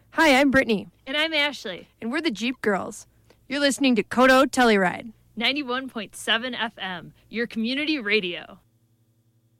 Hi, I'm Brittany. And I'm Ashley. And we're the Jeep Girls. You're listening to Kodo Telluride. 91.7 FM, your community radio.